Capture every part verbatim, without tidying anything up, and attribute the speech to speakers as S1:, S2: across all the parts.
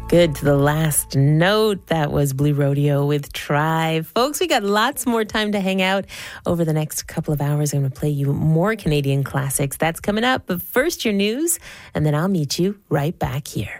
S1: Good to the last note. That was Blue Rodeo with Try. Folks, we got lots more time to hang out over the next couple of hours. I'm going to play you more Canadian classics. That's coming up. But first, your news, and then I'll meet you right back here.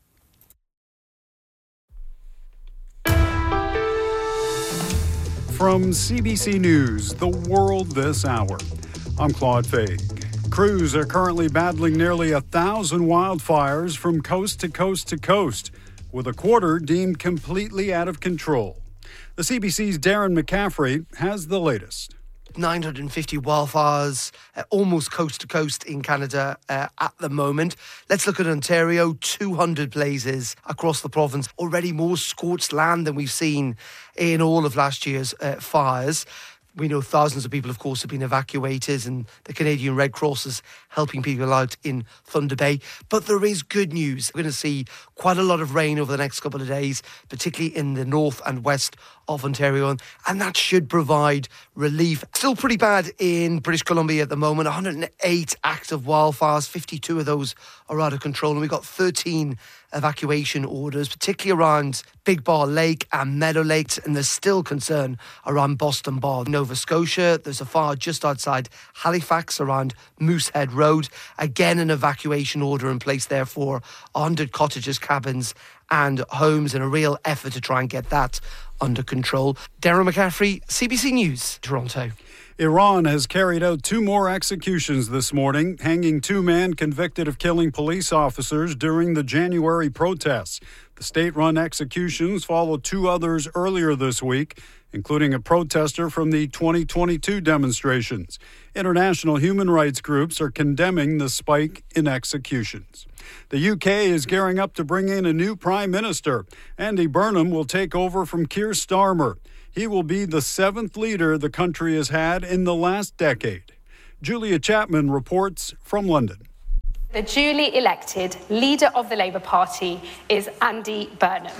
S2: From C B C News, The World This Hour, I'm Claude Fay. Crews are currently battling nearly a thousand wildfires from coast to coast to coast, with a quarter deemed completely out of control. The C B C's Darren McCaffrey has the latest.
S3: nine hundred fifty wildfires, uh, almost coast to coast in Canada uh, at the moment. Let's look at Ontario, two hundred blazes across the province. Already more scorched land than we've seen in all of last year's uh, fires. We know thousands of people, of course, have been evacuated, and the Canadian Red Cross is helping people out in Thunder Bay. But there is good news. We're going to see quite a lot of rain over the next couple of days, particularly in the north and west of Ontario, and that should provide relief. Still pretty bad in British Columbia at the moment. one hundred eight active wildfires, fifty-two of those are out of control, and we've got thirteen evacuation orders, particularly around Big Bar Lake and Meadow Lake, and there's still concern around Boston Bar. Nova Scotia, there's a fire just outside Halifax around Moosehead Road. Again, an evacuation order in place there for one hundred cottages, cabins and homes, in a real effort to try and get that under control. Darren McCaffrey, C B C News, Toronto.
S2: Iran has carried out two more executions this morning, hanging two men convicted of killing police officers during the January protests. The state-run executions follow two others earlier this week, including a protester from the twenty twenty-two demonstrations. International human rights groups are condemning the spike in executions. The U K is gearing up to bring in a new prime minister. Andy Burnham will take over from Keir Starmer. He will be the seventh leader the country has had in the last decade. Julia Chapman reports from London.
S4: The duly elected leader of the Labour Party is Andy Burnham.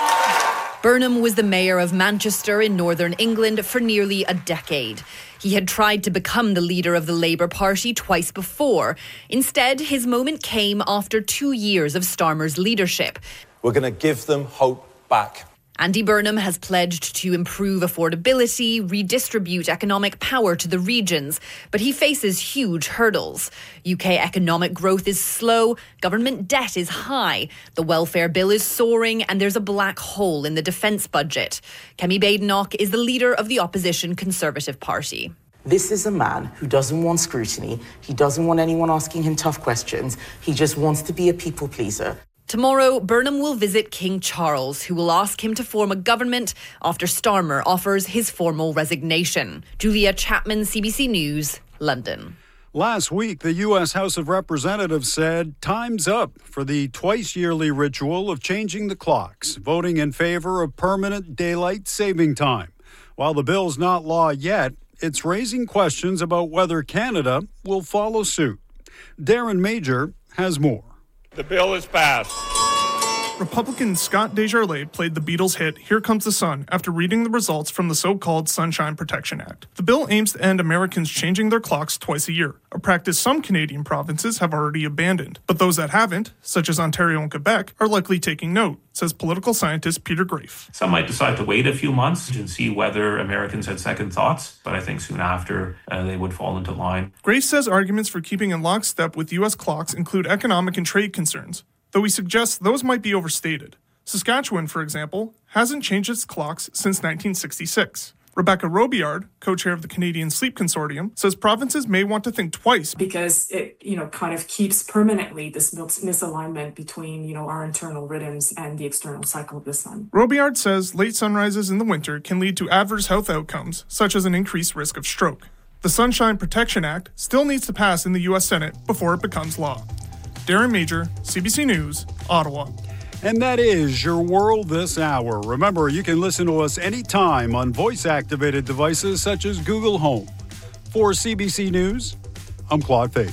S5: Burnham was the mayor of Manchester in northern England for nearly a decade. He had tried to become the leader of the Labour Party twice before. Instead, his moment came after two years of Starmer's leadership.
S6: We're going to give them hope back.
S5: Andy Burnham has pledged to improve affordability, redistribute economic power to the regions, but he faces huge hurdles. U K economic growth is slow, government debt is high, the welfare bill is soaring, and there's a black hole in the defence budget. Kemi Badenoch is the leader of the opposition Conservative Party.
S7: This is a man who doesn't want scrutiny. He doesn't want anyone asking him tough questions. He just wants to be a people pleaser.
S5: Tomorrow, Burnham will visit King Charles, who will ask him to form a government after Starmer offers his formal resignation. Julia Chapman, C B C News, London.
S2: Last week, the U S House of Representatives said time's up for the twice-yearly ritual of changing the clocks, voting in favor of permanent daylight saving time. While the bill's not law yet, it's raising questions about whether Canada will follow suit. Darren Major has more.
S8: The bill is passed.
S9: Republican Scott Desjardins played the Beatles' hit Here Comes the Sun after reading the results from the so-called Sunshine Protection Act. The bill aims to end Americans changing their clocks twice a year, a practice some Canadian provinces have already abandoned. But those that haven't, such as Ontario and Quebec, are likely taking note, says political scientist Peter Graefe.
S10: Some might decide to wait a few months and see whether Americans had second thoughts, but I think soon after uh, they would fall into line.
S9: Graefe says arguments for keeping in lockstep with U S clocks include economic and trade concerns, though he suggests those might be overstated. Saskatchewan, for example, hasn't changed its clocks since nineteen sixty-six. Rebecca Robillard, co-chair of the Canadian Sleep Consortium, says provinces may want to think twice.
S11: Because it, you know, kind of keeps permanently this misalignment between, you know, our internal rhythms and the external cycle of the sun.
S9: Robillard says late sunrises in the winter can lead to adverse health outcomes, such as an increased risk of stroke. The Sunshine Protection Act still needs to pass in the U S Senate before it becomes law. Darren Major, C B C News, Ottawa.
S2: And that is your world this hour. Remember, you can listen to us anytime on voice-activated devices such as Google Home. For C B C News, I'm Claude Fay.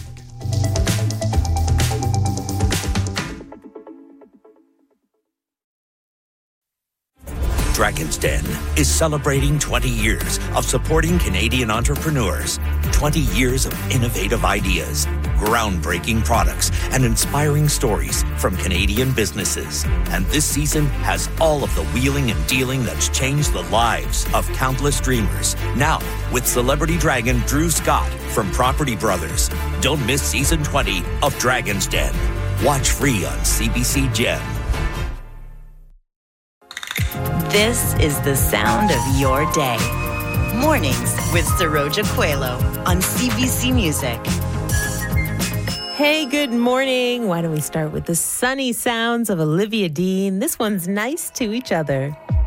S12: Dragon's Den is celebrating twenty years of supporting Canadian entrepreneurs. twenty years of innovative ideas, groundbreaking products and inspiring stories from Canadian businesses. And this season has all of the wheeling and dealing that's changed the lives of countless dreamers. Now, with Celebrity Dragon Drew Scott from Property Brothers. Don't miss season twenty of Dragon's Den. Watch free on C B C Gem.
S13: This is the sound of your day. Mornings with Saroja Coelho on C B C Music.
S1: Hey, good morning. Why don't we start with the sunny sounds of Olivia Dean? This one's Nice to Each Other.